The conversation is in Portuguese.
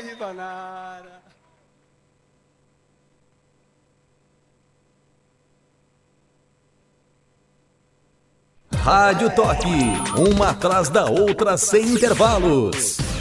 serve nada. Rádio Toque, uma atrás da outra sem intervalos.